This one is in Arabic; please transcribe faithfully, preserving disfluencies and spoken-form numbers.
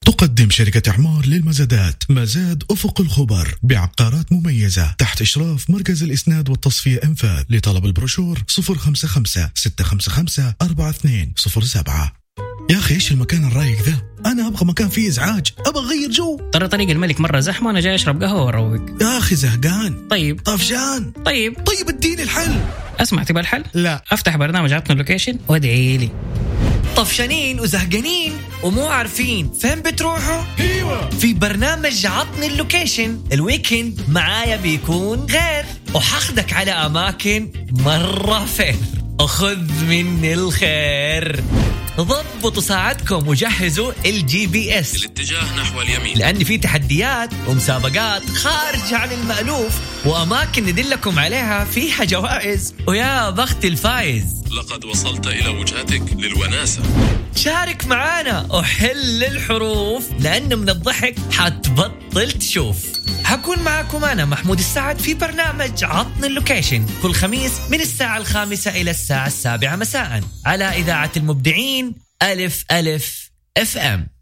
تقدم شركة إعمار للمزادات مزاد أفق الخبر بعقارات مميزة تحت إشراف مركز الإسناد والتصفية أنفاذ. لطلب البروشور صفر خمسة خمسة ستة خمسة خمسة أربعة اثنين صفر سبعة. يا أخي إيش المكان الرايق ذا؟ أنا أبغى مكان فيه إزعاج، أبغى أغير جو. ترى طريق الملك مرة زحمة وأنا جاي أشرب قهوة وأروق. يا أخي زهقان. طيب طفشان. طيب طيب اديني الحل. أسمع تبى الحل؟ لا. أفتح برنامج عطنا اللوكيشن وادعي لي. طفشانين وزهقانين ومو عارفين فين بتروحوا؟ ايوه في برنامج عطني اللوكيشن الويكند معايا بيكون غير، وحاخدك على أماكن مرة فين. أخذ مني الخير. ضبطوا ساعتكم وجهزوا الجي بي اس الاتجاه نحو اليمين، لأن في تحديات ومسابقات خارج عن المألوف وأماكن ندلكم عليها فيها جوائز، ويا بخت الفايز لقد وصلت إلى وجهتك للوناسة. شارك معانا وحل الحروف، لأن من الضحك حتبطل تشوف. هكون معاكم أنا محمود السعد في برنامج عطني اللوكيشن كل خميس من الساعة الخامسة إلى الساعة السابعة مساء على إذاعة المبدعين ألف ألف اف ام.